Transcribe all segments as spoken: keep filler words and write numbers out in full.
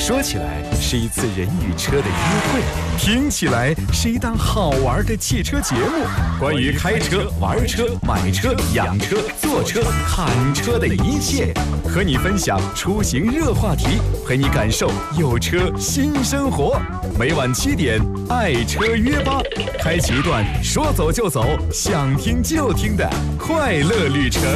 说起来是一次人与车的约会，听起来是一档好玩的汽车节目。关于开车、玩车、买车、养车、坐车、看车的一切，和你分享出行热话题，陪你感受有车新生活。每晚七点，爱车约吧，开启一段说走就走、想听就听的快乐旅程。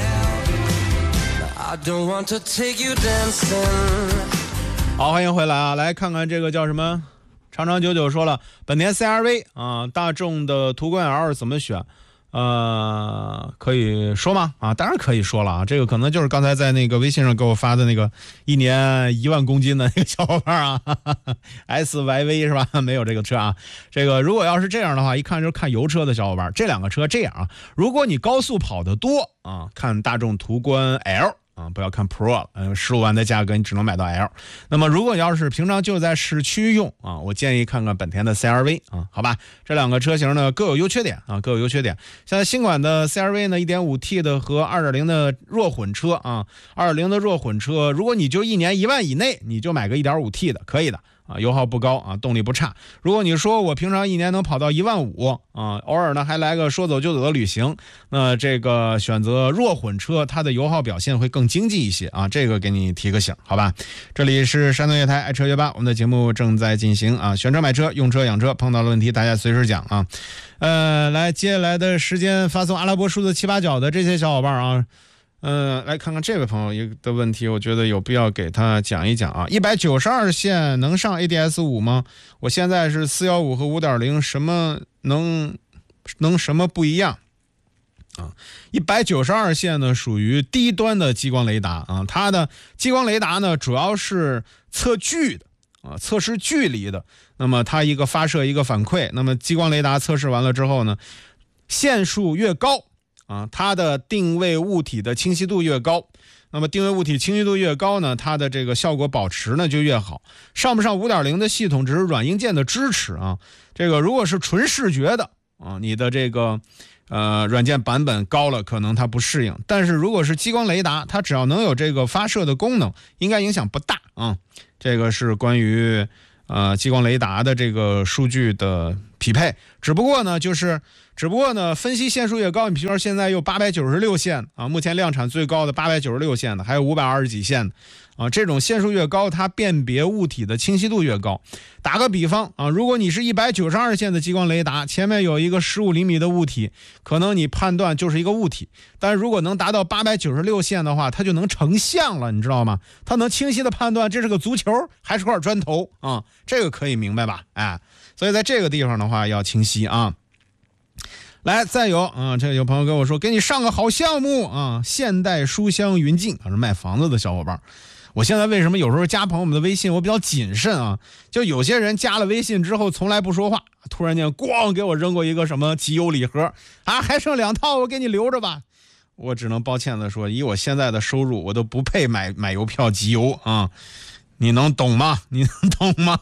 好，欢迎回来啊！来看看这个叫什么？长长久久说了，本田 C R V 啊，大众的途观 L 怎么选？呃，可以说吗？啊，当然可以说了啊。这个可能就是刚才在那个微信上给我发的那个一年一万公斤的那个小伙伴啊哈哈 ，S Y V 是吧？没有这个车啊。这个如果要是这样的话，一看就是看油车的小伙伴。这两个车这样啊，如果你高速跑得多啊，看大众途观 L。啊，不要看 Pro， 嗯，十五万的价格你只能买到 L。那么如果要是平常就在市区用啊，我建议看看本田的 C R V 啊，好吧，这两个车型呢各有优缺点啊，各有优缺点。现在新款的 C R V 呢 一点五 T 的和 二点零 的弱混车啊 ，二点零 的弱混车，如果你就一年一万以内，你就买个 一点五 T 的，可以的。啊，油耗不高啊，动力不差。如果你说我平常一年能跑到一万五啊，偶尔呢还来个说走就走的旅行，那这个选择弱混车，它的油耗表现会更经济一些啊。这个给你提个醒，好吧？这里是山东夜台爱车约吧，我们的节目正在进行啊。选车买车，用车养车，碰到了问题大家随时讲啊。呃，来接下来的时间发送阿拉伯数字七八角的这些小伙伴啊。嗯、呃，来看看这位朋友一个的问题，我觉得有必要给他讲一讲啊。一百九十二线能上 A D S 五 吗？我现在是四一五和 五点零， 什么能能什么不一样啊？一百九十二线呢属于低端的激光雷达啊，它的激光雷达呢主要是测距的啊，测试距离的。那么它一个发射一个反馈，那么激光雷达测试完了之后呢，线数越高啊，它的定位物体的清晰度越高，那么定位物体清晰度越高呢，它的这个效果保持呢就越好。上不上 五点零 的系统只是软硬件的支持啊，这个如果是纯视觉的啊，你的这个呃软件版本高了，可能它不适应。但是如果是激光雷达，它只要能有这个发射的功能，应该影响不大啊。这个是关于呃激光雷达的这个数据的匹配，只不过呢就是只不过呢分析线数越高，你比如说现在有八百九十六线啊，目前量产最高的八百九十六线的，还有五百二十几线的啊，这种线数越高，它辨别物体的清晰度越高。打个比方啊，如果你是一百九十二线的激光雷达，前面有一个十五厘米的物体，可能你判断就是一个物体，但是如果能达到八百九十六线的话，它就能成像了，你知道吗？它能清晰的判断这是个足球还是块砖头啊，这个可以明白吧？哎，所以在这个地方的话要清晰啊。来，再有啊，这有朋友跟我说，给你上个好项目啊，现代书香云境啊，是卖房子的小伙伴。我现在为什么有时候加朋友们的微信，我比较谨慎啊？就有些人加了微信之后从来不说话，突然间咣给我扔过一个什么集邮礼盒啊，还剩两套，我给你留着吧。我只能抱歉的说，以我现在的收入，我都不配买买邮票集邮啊。你能懂吗？你能懂吗？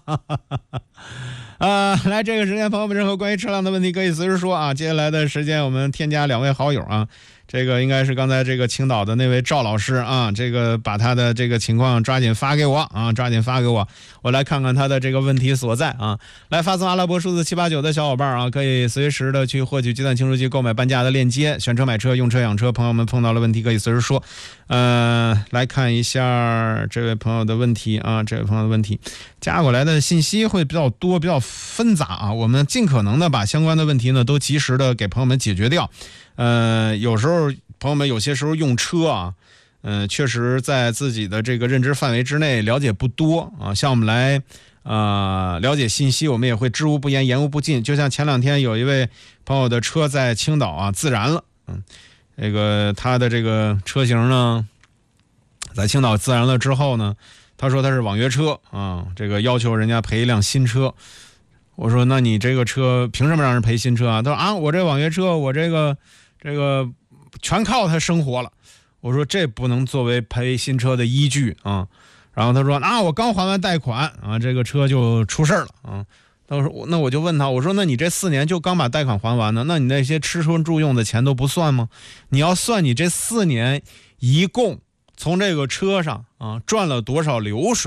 啊，来，这个时间朋友们任何关于车辆的问题可以随时说啊。接下来的时间我们添加两位好友啊，这个应该是刚才这个青岛的那位赵老师啊，这个把他的这个情况抓紧发给我啊，抓紧发给我，我来看看他的这个问题所在啊。来发送阿拉伯数字七八九的小伙伴啊，可以随时的去获取鸡蛋清除机购买半价的链接。选车买车用车养车，朋友们碰到了问题可以随时说。呃，来看一下这位朋友的问题啊，这位朋友的问题加过来的信息会比较多，比较纷杂啊，我们尽可能的把相关的问题呢都及时的给朋友们解决掉。呃，有时候朋友们有些时候用车啊，呃，确实在自己的这个认知范围之内了解不多啊，像我们来呃了解信息，我们也会知无不言，言无不尽。就像前两天有一位朋友的车在青岛啊自燃了，嗯，这个他的这个车型呢，在青岛自燃了之后呢，他说他是网约车啊，这个要求人家赔一辆新车。我说那你这个车凭什么让人赔新车啊？他说啊，我这网约车我这个这个全靠他生活了。我说这不能作为赔新车的依据啊。然后他说啊，我刚还完贷款啊，这个车就出事了啊。他说那我就问他，我说那你这四年就刚把贷款还完呢，那你那些吃穿住用的钱都不算吗？你要算你这四年一共从这个车上啊赚了多少流水，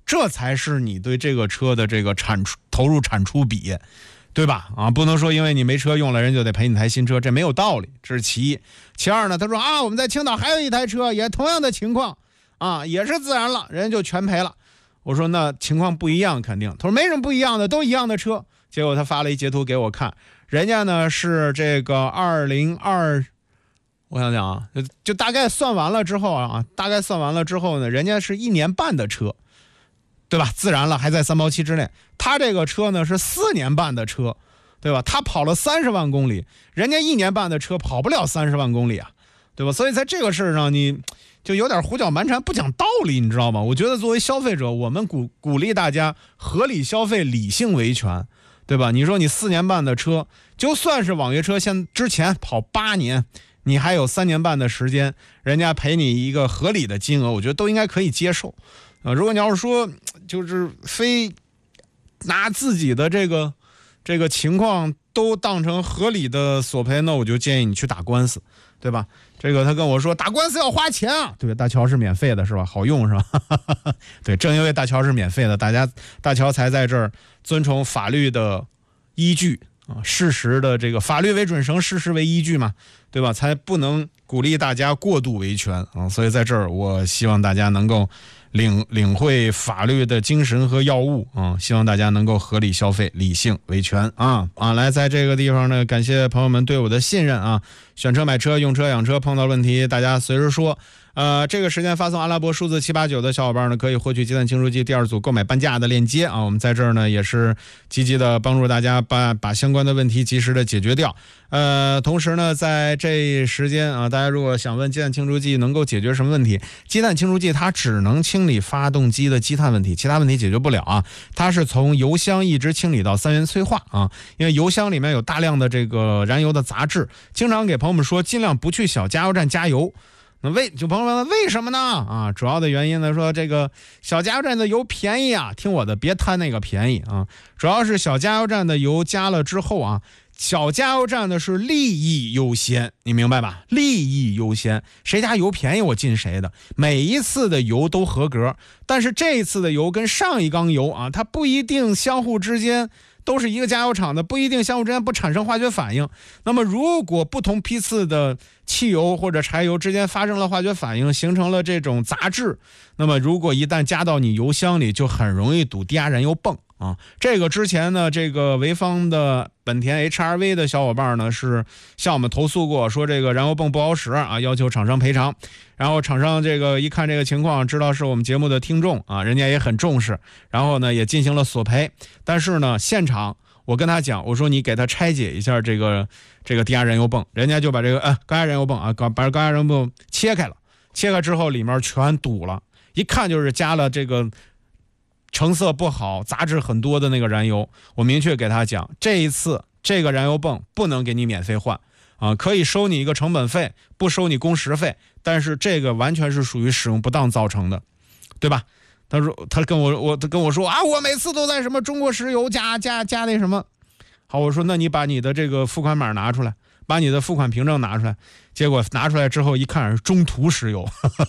这才是你对这个车的这个产出投入产出比，对吧？啊，不能说因为你没车用了，人就得赔你台新车，这没有道理。这是其一。其二呢，他说啊，我们在青岛还有一台车，也同样的情况啊，也是自燃了，人家就全赔了。我说那情况不一样，肯定。他说没什么不一样的，都一样的车。结果他发了一截图给我看，人家呢是这个二零二。我想想啊，就就大概算完了之后啊，大概算完了之后呢，人家是一年半的车，对吧？自燃了，还在三包期之内。他这个车呢是四年半的车，对吧？他跑了三十万公里，人家一年半的车跑不了三十万公里啊，对吧？所以在这个事上，你就有点胡搅蛮缠，不讲道理，你知道吗？我觉得作为消费者，我们鼓鼓励大家合理消费，理性维权，对吧？你说你四年半的车，就算是网约车现之前跑八年。你还有三年半的时间，人家赔你一个合理的金额，我觉得都应该可以接受。呃，如果你要是说就是非拿自己的这个这个情况都当成合理的索赔，那我就建议你去打官司，对吧？这个他跟我说打官司要花钱啊，对，大乔是免费的是吧？好用是吧？对，正因为大乔是免费的，大家大乔才在这儿遵从法律的依据。啊，事实的这个法律为准绳，事实为依据嘛，对吧？才不能鼓励大家过度维权啊。所以在这儿，我希望大家能够领领会法律的精神和要务啊，希望大家能够合理消费，理性维权啊啊！来，在这个地方呢，感谢朋友们对我的信任啊。选车、买车、用车、养车，碰到问题大家随时说。呃，这个时间发送阿拉伯数字七八九的小伙伴呢，可以获取鸡蛋清除剂第二组购买半价的链接啊。我们在这儿呢也是积极的帮助大家把把相关的问题及时的解决掉。呃，同时呢，在这时间啊，大家如果想问鸡蛋清除剂能够解决什么问题，鸡蛋清除剂它只能清理发动机的积碳问题，其他问题解决不了啊。它是从油箱一直清理到三元催化啊，因为油箱里面有大量的这个燃油的杂质，经常给朋友们说尽量不去小加油站加油。那为就朋友们为什么呢？啊，主要的原因呢，说这个小加油站的油便宜啊，听我的，别贪那个便宜啊。主要是小加油站的油加了之后啊，小加油站的是利益优先，你明白吧？利益优先，谁家油便宜我进谁的。每一次的油都合格，但是这一次的油跟上一缸油啊，它不一定相互之间。都是一个加油厂的，不一定相互之间不产生化学反应。那么如果不同批次的汽油或者柴油之间发生了化学反应，形成了这种杂质，那么如果一旦加到你油箱里，就很容易堵低压燃油泵啊。这个之前呢，这个潍坊的本田 H R V 的小伙伴呢是向我们投诉过，说这个燃油泵不好使啊，要求厂商赔偿。然后厂商这个一看这个情况，知道是我们节目的听众啊，人家也很重视，然后呢也进行了索赔。但是呢，现场我跟他讲，我说你给他拆解一下这个这个低压燃油泵，人家就把这个呃高压燃油泵啊，把高压燃油泵切开了，切开之后里面全堵了，一看就是加了这个成色不好、杂质很多的那个燃油。我明确给他讲，这一次这个燃油泵不能给你免费换啊，可以收你一个成本费，不收你工时费，但是这个完全是属于使用不当造成的，对吧？他说他跟我我他跟我说啊，我每次都在什么中国石油加加加那什么。好，我说那你把你的这个付款码拿出来，把你的付款凭证拿出来。结果拿出来之后一看是中途石油，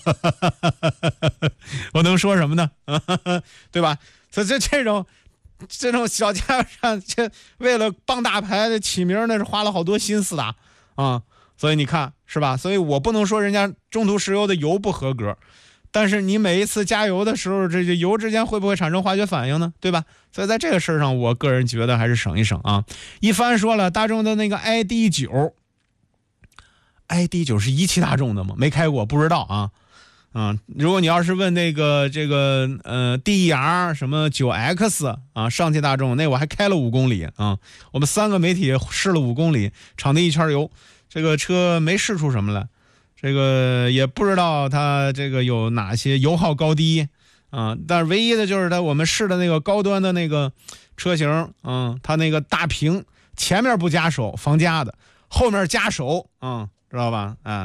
我能说什么呢？对吧？所以这这种这种小加油站，这为了傍大牌的起名，那是花了好多心思的啊。所以你看是吧？所以我不能说人家中途石油的油不合格，但是你每一次加油的时候，这个油之间会不会产生化学反应呢？对吧？所以在这个事上，我个人觉得还是省一省啊。一帆说了，大众的那个 I D 九。I D 九是一汽大众的吗？没开过，不知道啊。嗯，如果你要是问那个这个呃 D E R 什么 九 X 啊，上汽大众那我还开了五公里啊。我们三个媒体试了五公里，场地一圈油，这个车没试出什么来，这个也不知道它这个有哪些油耗高低啊。但是唯一的就是它我们试的那个高端的那个车型，嗯，它那个大屏前面不加手防夹的，后面加手，嗯。知道吧？啊，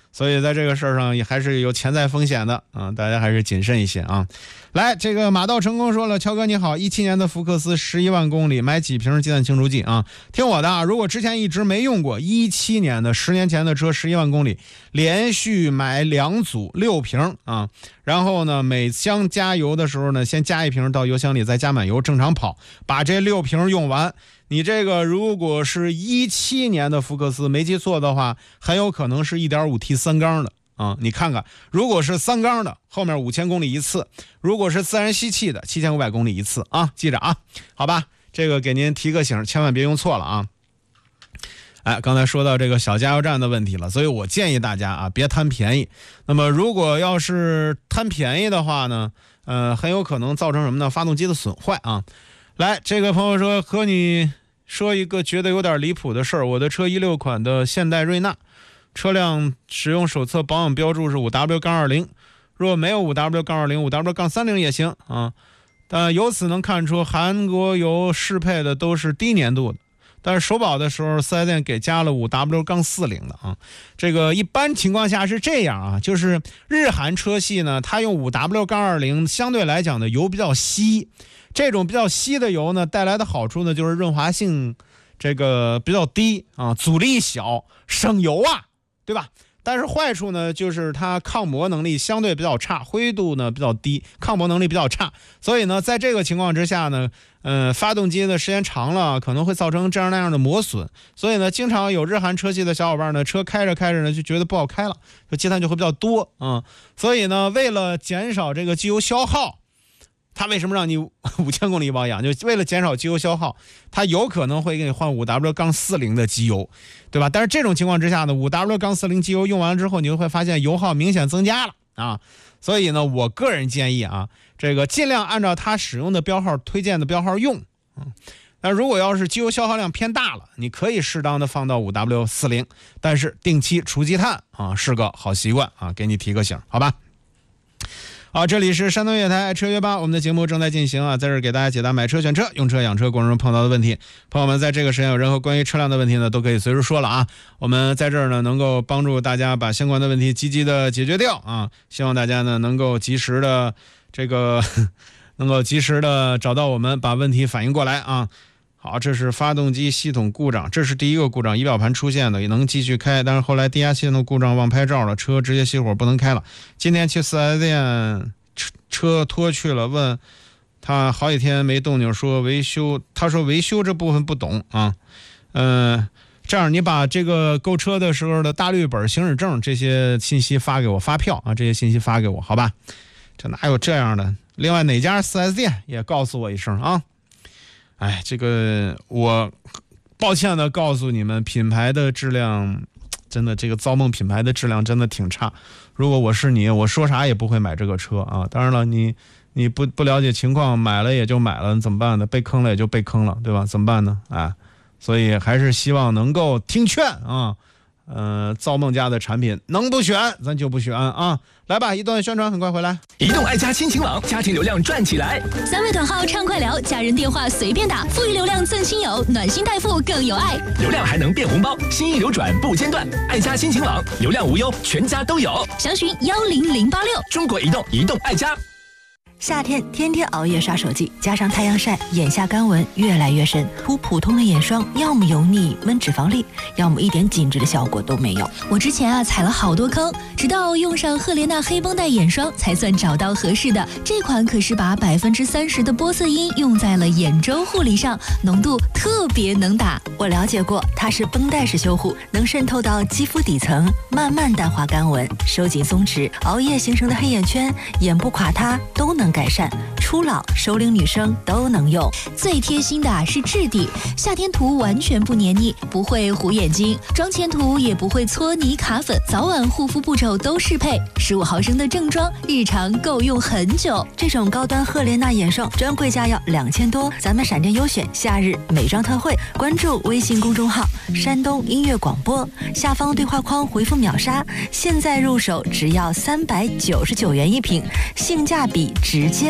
所以在这个事儿上也还是有潜在风险的啊，大家还是谨慎一些啊。来，这个马到成功说了，乔哥你好，一七年的福克斯十一万公里，买几瓶鸡蛋清除剂啊？听我的啊，如果之前一直没用过，一七年的十年前的车十一万公里，连续买两组六瓶啊，然后呢每箱加油的时候呢，先加一瓶到油箱里，再加满油，正常跑，把这六瓶用完。你这个如果是一七年的福克斯，没记错的话，很有可能是 一点五 T 三缸的。啊、嗯，你看看，如果是三缸的，后面五千公里一次；如果是自然吸气的，七千五百公里一次啊，记着啊，好吧，这个给您提个醒，千万别用错了啊。哎，刚才说到这个小加油站的问题了，所以我建议大家啊，别贪便宜。那么如果要是贪便宜的话呢，呃，很有可能造成什么呢？发动机的损坏啊。来，这个朋友说和你说一个觉得有点离谱的事儿，我的车一六款的现代瑞纳。车辆使用手册保养标注是 五 W 二零， 若没有 五 W 二零， 五 W 三零 也行啊。但由此能看出韩国油适配的都是低粘度的，但是首保的时候四 S 店给加了 五 W 四零 的啊。这个一般情况下是这样啊，就是日韩车系呢，它用 五 W 二零 相对来讲的油比较稀，这种比较稀的油呢带来的好处呢就是润滑性这个比较低啊，阻力小，省油啊，对吧？但是坏处呢，就是它抗磨能力相对比较差，灰度呢比较低，抗磨能力比较差。所以呢，在这个情况之下呢，呃，发动机的时间长了，可能会造成这样那样的磨损。所以呢，经常有日韩车系的小伙伴呢，车开着开着呢，就觉得不好开了，就积碳就会比较多啊、嗯。所以呢，为了减少这个机油消耗，它为什么让你五千公里保养？就为了减少机油消耗，它有可能会给你换 五 W 四零 的机油，对吧？但是这种情况之下呢 ，五 W 四零 机油用完了之后，你就会发现油耗明显增加了啊。所以呢，我个人建议啊，这个尽量按照它使用的标号推荐的标号用。嗯，那如果要是机油消耗量偏大了，你可以适当的放到 五 W 四零， 但是定期除积碳啊是个好习惯啊，给你提个醒，好吧？好，这里是山东乐台爱车约吧，我们的节目正在进行啊，在这儿给大家解答买车、选车、用车、养车过程中碰到的问题。朋友们在这个时间有任何关于车辆的问题呢，都可以随时说了啊。我们在这儿呢，能够帮助大家把相关的问题积极的解决掉啊。希望大家呢能够及时的这个能够及时的找到我们，把问题反映过来啊。好，这是发动机系统故障，这是第一个故障，仪表盘出现的，也能继续开，但是后来低压系统故障忘拍照了，车直接熄火不能开了。今天去 四 S 店，车车拖去了，问他好几天没动静，说维修，他说维修这部分不懂啊。嗯、呃，这样你把这个购车的时候的大绿本、行驶证这些信息发给我，发票啊这些信息发给我，好吧？这哪有这样的？另外哪家 四 S 店也告诉我一声啊。哎，这个我抱歉的告诉你们，品牌的质量真的，这个造梦品牌的质量真的挺差。如果我是你，我说啥也不会买这个车啊。当然了，你你不不了解情况，买了也就买了，怎么办呢？被坑了也就被坑了，对吧？怎么办呢？哎，所以还是希望能够听劝啊。呃，造梦家的产品能不选咱就不选啊！来吧，一段宣传很快回来。 移动爱家亲情网，家庭流量赚起来。 三位短号畅快聊，家人电话随便打，富裕流量赠亲友，暖心代付更有爱。 流量还能变红包，心意流转不间断。爱家亲情网，流量无忧，全家都有。 详询幺零零八六。 中国移动，移动爱家。 夏天天天熬夜刷手机，加上太阳晒，眼下干纹越来越深。涂普通的眼霜，要么油腻闷脂肪粒，要么一点紧致的效果都没有。 我之前啊踩了好多坑，直到用上赫莲娜黑绷带眼霜，才算找到合适的。这款可是把百分之三十的玻色因用在了眼周护理上，浓度特别能打。 我了解过，它是绷带式修护，能渗透到肌肤底层，慢慢淡化干纹，收紧松弛，熬夜形成的黑眼圈、眼部垮塌都能改善，初老、熟龄女生都能用。 最贴心的是质地，夏天涂完全不黏腻，不会糊眼睛，妆前涂也不会搓泥卡粉，早晚护肤步骤都适配。十五毫升的正装，日常够用很久。 这种高端赫莲娜眼霜专柜价要两千多，咱们闪电优选夏日美妆特惠，关注微信公众号山东音乐广播，下方对话框回复秒杀，现在入手只要三百九十九元一瓶，性价比直接拉满。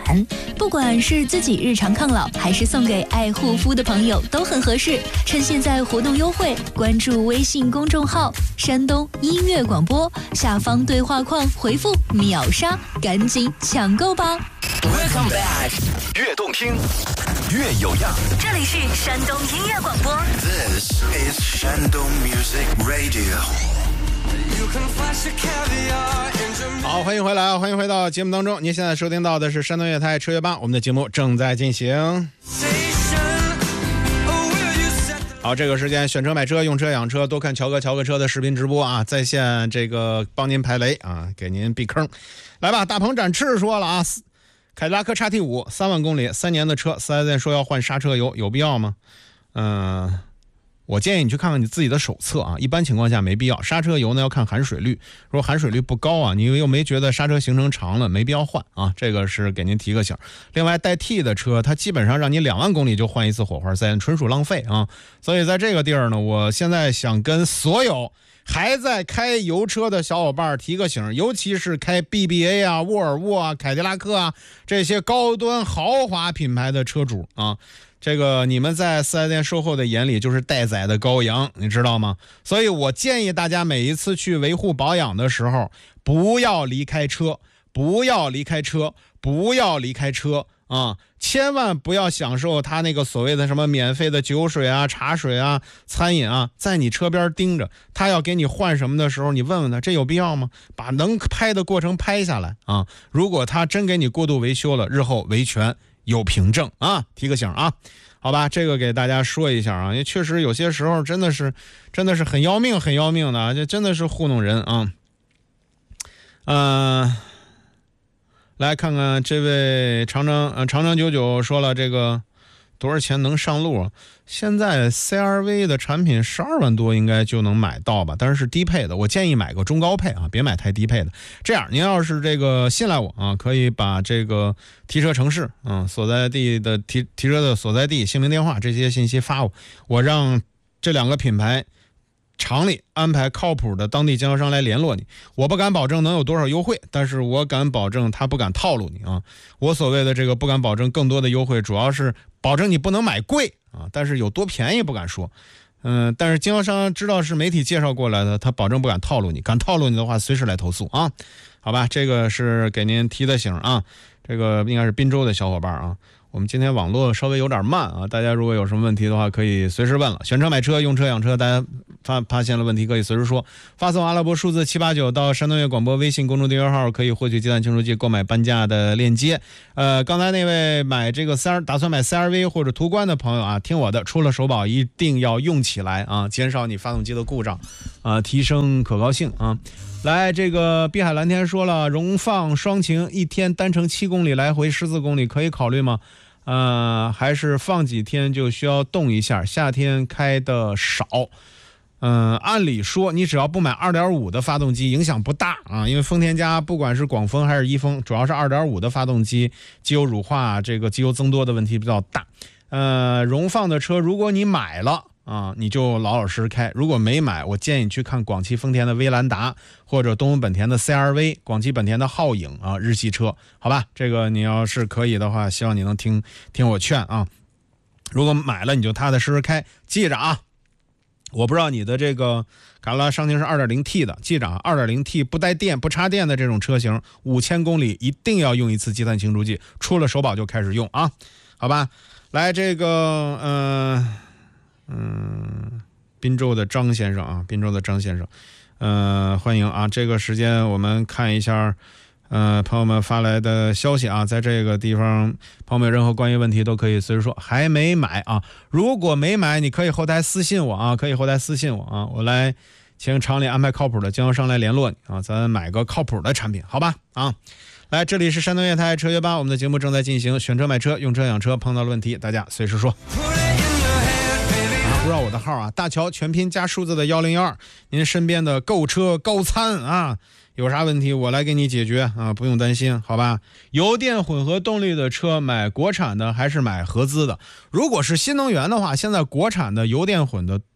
不管是自己日常抗老，还是送给爱护肤的朋友，都很合适。趁现在活动优惠，关注微信公众号山东音乐广播，下方对话框回复秒杀，赶紧抢购吧。 Welcome back， 越动听越有样。 这里是山东音乐广播。 This is Shandong Music Radio。 好，欢迎回来啊！欢迎回到节目当中。您现在收听到的是山东乐台车乐吧，我们的节目正在进行。好，这个时间选车买车用车养车，多看乔哥乔哥车的视频直播啊，在线这个帮您排雷啊，给您避坑。来吧，大鹏展翅说了啊，凯迪拉克 X T 五 三万公里，三年的车，四 S 店说要换刹车油，有必要吗？嗯、呃。我建议你去看看你自己的手册啊，一般情况下没必要。刹车油呢要看含水率，如果含水率不高啊，你又没觉得刹车行程长了，没必要换啊。这个是给您提个醒。另外带 T 的车，它基本上让你两万公里就换一次火花塞，纯属浪费啊。所以在这个地儿呢，我现在想跟所有还在开油车的小伙伴提个醒，尤其是开 B B A 啊、沃尔沃啊、凯迪拉克啊这些高端豪华品牌的车主啊。这个你们在四 S 店售后的眼里就是待宰的羔羊，你知道吗？所以我建议大家每一次去维护保养的时候，不要离开车，不要离开车，不要离开车啊！千万不要享受他那个所谓的什么免费的酒水啊、茶水啊、餐饮啊，在你车边盯着，他要给你换什么的时候，你问问他，这有必要吗？把能拍的过程拍下来啊！如果他真给你过度维修了，日后维权有凭证啊，提个醒啊，好吧，这个给大家说一下啊，因为确实有些时候真的是，真的是很要命，很要命的，这真的是糊弄人啊。嗯、呃，来看看这位长城，呃，长城九九说了，这个多少钱能上路啊？现在 C R V 的产品十二万多应该就能买到吧，但是是低配的，我建议买个中高配啊，别买太低配的。这样，您要是这个信赖我啊，可以把这个提车城市啊所在地的提提车的所在地、姓名、电话这些信息发我，我让这两个品牌厂里安排靠谱的当地经销商来联络你。我不敢保证能有多少优惠，但是我敢保证他不敢套路你啊。我所谓的这个不敢保证更多的优惠，主要是保证你不能买贵啊，但是有多便宜不敢说。嗯、呃，但是经销商知道是媒体介绍过来的，他保证不敢套路你，敢套路你的话随时来投诉啊。好吧，这个是给您提的醒啊。这个应该是滨州的小伙伴啊。我们今天网络稍微有点慢啊，大家如果有什么问题的话可以随时问了。选车买车用车养车，大家发发现了问题可以随时说，发送阿拉伯数字七八九到山东乐广播微信公众订阅号，可以获取鸡蛋清除剂购买半价的链接。呃，刚才那位买这个 C R 打算买 C R V 或者途观的朋友啊，听我的，出了首保一定要用起来啊，减少你发动机的故障啊，提升可靠性啊。来，这个碧海蓝天说了，荣放双擎一天单程七公里，来回十四公里，可以考虑吗？呃，还是放几天就需要动一下，夏天开的少。嗯、呃，按理说你只要不买 二点五 的发动机影响不大啊，因为丰田家不管是广丰还是一丰，主要是 二点五 的发动机机油乳化，这个机油增多的问题比较大。呃，荣放的车如果你买了啊，你就老老实实开，如果没买，我建议你去看广汽丰田的威兰达或者东风本田的 C R V， 广汽本田的皓影啊，日系车，好吧，这个你要是可以的话，希望你能听听我劝啊。如果买了你就踏踏实实开，记着啊，我不知道你的这个卡罗拉双擎是 二点零 T 的，记着啊 ，二点零 T 不带电不插电的这种车型，五千公里一定要用一次积碳清除剂，出了首保就开始用啊，好吧。来，这个嗯。呃嗯，滨州的张先生啊，滨州的张先生，呃，欢迎啊！这个时间我们看一下，呃，朋友们发来的消息啊，在这个地方，朋友们有任何关于问题都可以随时说。还没买啊？如果没买，你可以后台私信我啊，可以后台私信我啊，我来请厂里安排靠谱的经销商来联络你啊，咱买个靠谱的产品，好吧？啊。来，这里是山东乐台车约吧，我们的节目正在进行，选车买车用车养车，碰到了问题大家随时说。不知道我的号啊，大乔全拼加数字的一零一二，您身边的购车高参啊，有啥问题我来给你解决啊，不用担心，好吧？油电混合动力的车买国产的还是买合资的？如果是新能源的话，现在国产的油电混的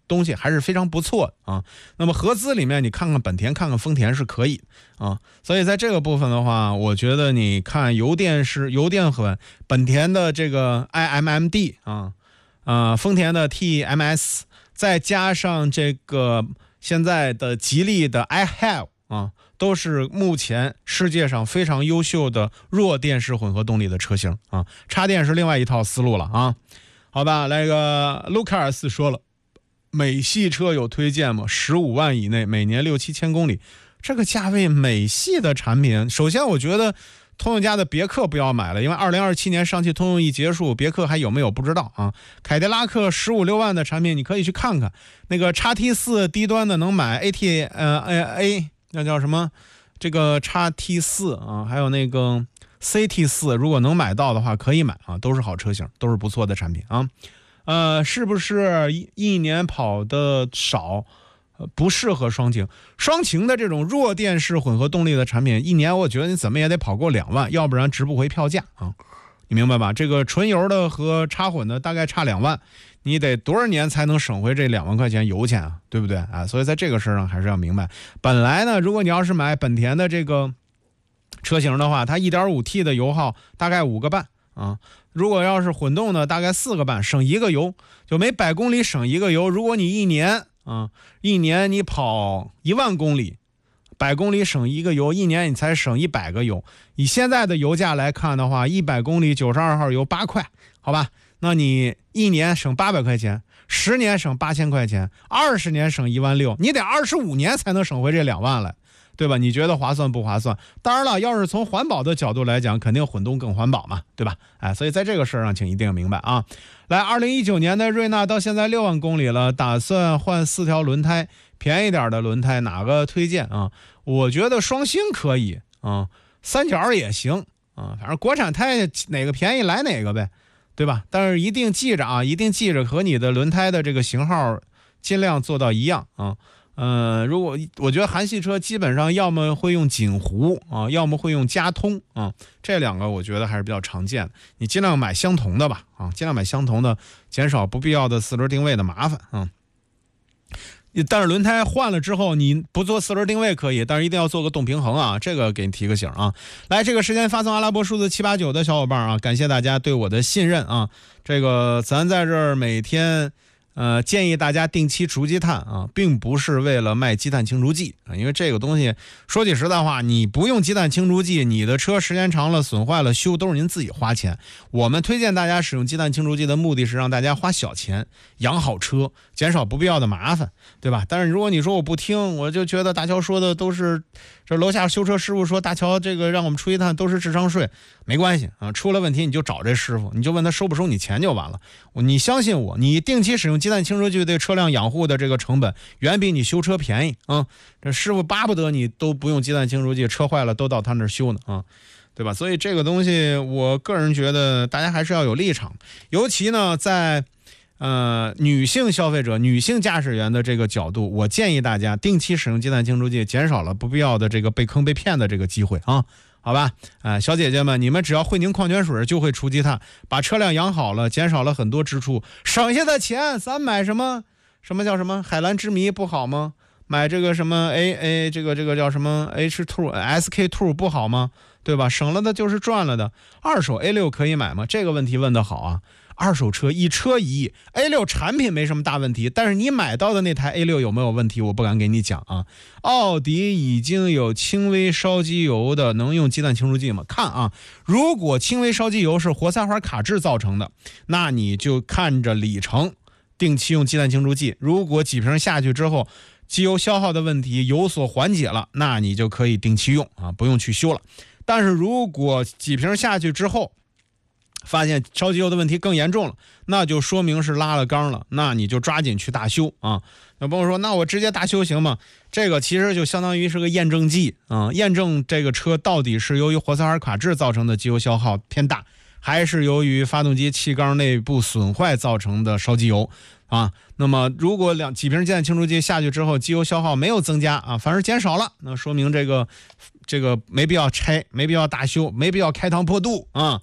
东西还是非常不错的啊。那么合资里面你看看本田看看丰田是可以啊，所以在这个部分的话，我觉得你看油电是油电混，本田的这个 I M M D 啊啊，丰田的 T M S， 再加上这个现在的吉利的 I Have 啊，都是目前世界上非常优秀的弱电式混合动力的车型啊，插电是另外一套思路了啊。好吧，那个卢卡尔斯说了，美系车有推荐吗？十五万以内，每年六七千公里，这个价位美系的产品，首先我觉得通用家的别克不要买了，因为二零二七年上汽通用一结束，别克还有没有不知道啊。凯迪拉克十五六万的产品你可以去看看，那个 X T 四 低端的能买 A T 呃 A 那叫什么？这个 X T 四 啊，还有那个 C T 四， 如果能买到的话可以买啊，都是好车型，都是不错的产品啊。呃，是不是一一年跑的少，呃，不适合双擎？双擎的这种弱电式混合动力的产品，一年我觉得你怎么也得跑过两万，要不然值不回票价啊。你明白吧？这个纯油的和插混的大概差两万，你得多少年才能省回这两万块钱油钱啊？对不对啊？所以在这个事上还是要明白。本来呢，如果你要是买本田的这个车型的话，它 一点五 T 的油耗大概五个半啊。如果要是混动的，大概四个半，省一个油，就每百公里省一个油。如果你一年啊，一年你跑一万公里，百公里省一个油，一年你才省一百个油。以现在的油价来看的话，一百公里九十二号油八块，好吧？那你一年省八百块钱，十年省八千块钱，二十年省一万六，你得二十五年才能省回这两万来。对吧？你觉得划算不划算？当然了，要是从环保的角度来讲，肯定混动更环保嘛，对吧？哎，所以在这个事儿上，请一定明白啊。来，二零一九年的瑞纳到现在六万公里了，打算换四条轮胎，便宜点的轮胎哪个推荐啊？我觉得双星可以啊，三角也行啊，反正国产胎哪个便宜来哪个呗，对吧？但是一定记着啊，一定记着和你的轮胎的这个型号尽量做到一样啊。呃，如果我觉得韩系车基本上要么会用锦湖啊，要么会用佳通啊，这两个我觉得还是比较常见的。你尽量买相同的吧，啊，尽量买相同的，减少不必要的四轮定位的麻烦啊。但是轮胎换了之后，你不做四轮定位可以，但是一定要做个动平衡啊，这个给你提个醒啊。来，这个时间发送阿拉伯数字七八九的小伙伴啊，感谢大家对我的信任啊。这个咱在这儿每天。呃，建议大家定期除积碳啊，并不是为了卖积碳清除剂啊，因为这个东西说句实在话，你不用积碳清除剂，你的车时间长了损坏了修都是您自己花钱。我们推荐大家使用积碳清除剂的目的是让大家花小钱养好车，减少不必要的麻烦，对吧？但是如果你说我不听，我就觉得大乔说的都是这楼下修车师傅说大乔这个让我们除积碳都是智商税，没关系啊，出了问题你就找这师傅，你就问他收不收你钱就完了。你相信我，你定期使用积碳清除剂对车辆养护的这个成本远比你修车便宜啊！这师傅巴不得你都不用积碳清除剂，车坏了都到他那儿修呢啊，对吧？所以这个东西，我个人觉得大家还是要有立场，尤其呢在呃女性消费者、女性驾驶员的这个角度，我建议大家定期使用积碳清除剂，减少了不必要的这个被坑被骗的这个机会啊。好吧，呃，小姐姐们，你们只要会拧矿泉水就会除积碳，把车辆养好了，减少了很多支出，省下的钱咱买什么？什么叫什么海蓝之谜不好吗？买这个什么 A A 这个这个叫什么 H 二 S K 二不好吗？对吧？省了的就是赚了的。二手 A 六可以买吗？这个问题问得好啊。二手车一车一亿 ，A 六产品没什么大问题，但是你买到的那台 A 六有没有问题，我不敢给你讲啊。奥迪已经有轻微烧机油的，能用积碳清除剂吗？看啊，如果轻微烧机油是活塞环卡滞造成的，那你就看着里程，定期用积碳清除剂。如果几瓶下去之后，机油消耗的问题有所缓解了，那你就可以定期用啊，不用去修了。但是如果几瓶下去之后，发现烧机油的问题更严重了，那就说明是拉了缸了，那你就抓紧去大修啊。有朋友说，那我直接大修行吗？这个其实就相当于是个验证剂啊，验证这个车到底是由于活塞环卡滞造成的机油消耗偏大，还是由于发动机气缸内部损坏造成的烧机油啊。那么如果两几瓶积碳清除剂下去之后，机油消耗没有增加啊，反而减少了，那说明这个这个没必要拆，没必要大修，没必要开膛破肚啊。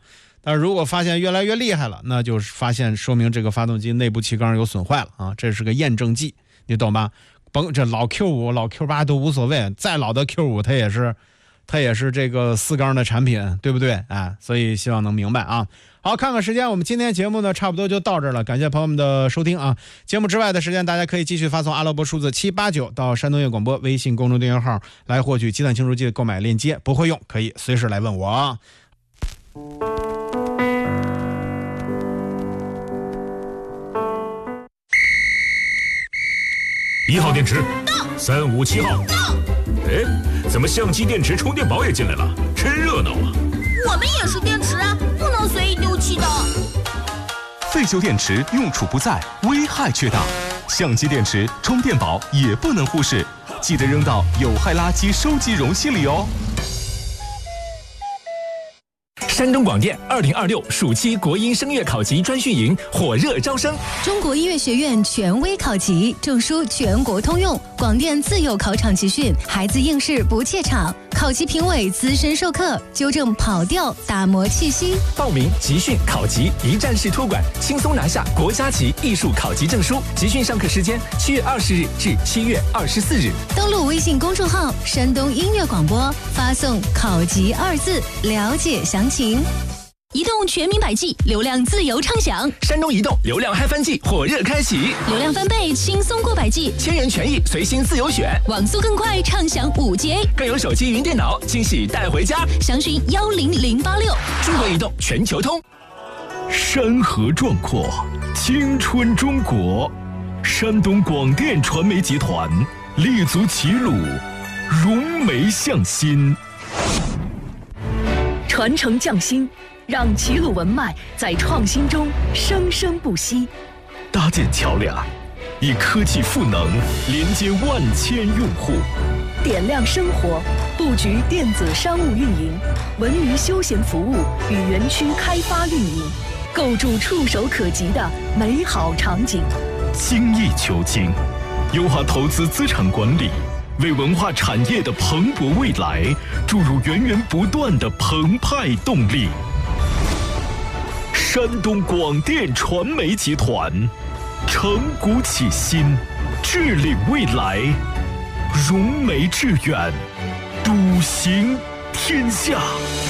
呃，如果发现越来越厉害了，那就是发现说明这个发动机内部气缸有损坏了啊，这是个验证剂，你懂吧？甭这老 Q 五、老 Q 八都无所谓，再老的 Q 五它也是，它也是这个四缸的产品，对不对？哎，所以希望能明白啊。好，看看时间，我们今天节目呢差不多就到这儿了，感谢朋友们的收听啊。节目之外的时间，大家可以继续发送阿拉伯数字七八九到山东乐广播微信公众订阅号来获取鸡蛋清除剂的购买链接，不会用可以随时来问我啊。 一号电池到，三五七号到。哎，怎么相机电池充电宝也进来了？真热闹啊！ 我们也是电池啊，不能随意丢弃的。 废旧电池用处不在，危害却大。相机电池、充电宝也不能忽视，记得扔到有害垃圾收集容器里哦。 山东广电二零二六暑期国音声乐考级专训营火热招生， 中国音乐学院权威考级，证书全国通用，广电自有考场集训，孩子应试不怯场，考级评委资深授课，纠正跑调，打磨气息。 报名集训考级一站式托管，轻松拿下国家级艺术考级证书。集训上课时间七月二十日至七月二十四日。 登录微信公众号山东音乐广播，发送考级二字了解详情。移动全民百 G， 流量自由畅享。 山东移动流量嗨翻季火热开启， 流量翻倍，轻松过百 G， 千元权益随心自由选， 网速更快，畅享五 G A， 更有手机云电脑惊喜带回家。 详询幺零零八六。 中国移动全球通。 山河壮阔，青春中国。山东广电传媒集团立足齐鲁，融媒向心， 传承匠心，让齐鲁文脉在创新中生生不息。 搭建桥梁，以科技赋能连接万千用户， 点亮生活，布局电子商务运营、文娱休闲服务与园区开发运营，构筑触手可及的美好场景。 精益求精，优化投资资产管理，为文化产业的蓬勃未来注入源源不断的澎湃动力。山东广电传媒集团承股启新，致力未来，融媒致远，笃行天下。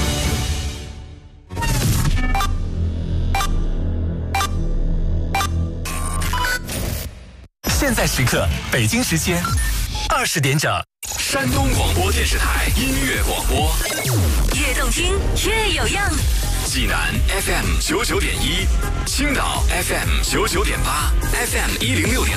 现在时刻，北京时间二十点整，山东广播电视台音乐广播， 越动听越有样。 济南 F M 九九点一，青岛 F M 九九点八 ，F M 一零六点